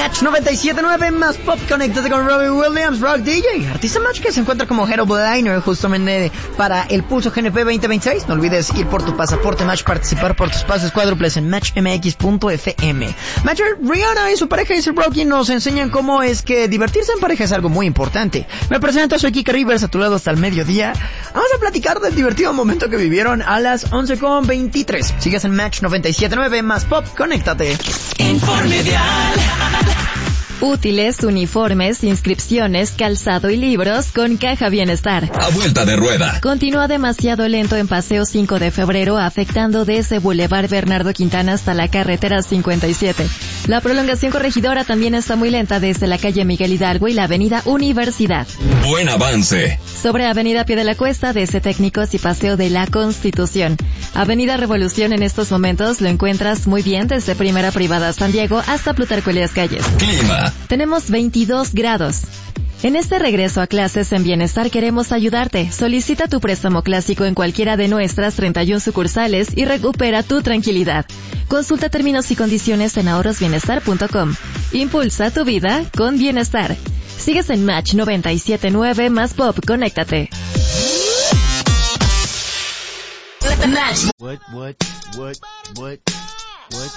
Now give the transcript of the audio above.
Match 97.9 más pop. Conéctate con Robbie Williams, Rock DJ. Artista Match que se encuentra como headliner justamente para el Pulso GNP 2026. No olvides ir por tu pasaporte Match, participar por tus pases cuádruples en matchmx.fm. Match, Rihanna y su pareja Isel Rocky nos enseñan cómo es que divertirse en pareja es algo muy importante. Me presento, soy Kika Rivers, a tu lado hasta el mediodía. Vamos a platicar del divertido momento que vivieron a las 11:23. Sigues en Match 97.9 más pop. Conéctate. Informe Vial. Útiles, uniformes, inscripciones, calzado y libros con Caja Bienestar. A vuelta de rueda. Continúa demasiado lento en Paseo 5 de Febrero, afectando desde Boulevard Bernardo Quintana hasta la carretera 57. La prolongación Corregidora también está muy lenta desde la calle Miguel Hidalgo y la avenida Universidad. Buen avance. Sobre Avenida Pie de la Cuesta, desde Técnicos y Paseo de la Constitución. Avenida Revolución en estos momentos lo encuentras muy bien desde Primera Privada San Diego hasta Plutarco Elías Calles. Clima. Tenemos 22 grados. En este regreso a clases en Bienestar queremos ayudarte. Solicita tu préstamo clásico en cualquiera de nuestras 31 sucursales y recupera tu tranquilidad. Consulta términos y condiciones en ahorrosbienestar.com. Impulsa tu vida con Bienestar. Sigues en Match 97.9 más pop. Conéctate. Match. What?